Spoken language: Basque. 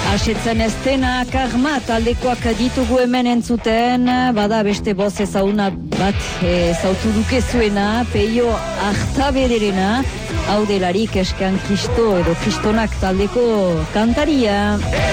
Asetzen ez dena, Karma taldekoak ditugu hemen entzuten, bada beste boz ezaguna bat zautu dukezuena, Peio Artabederena, hau delarik eskan Kristo edo Kristonak taldeko kantaria.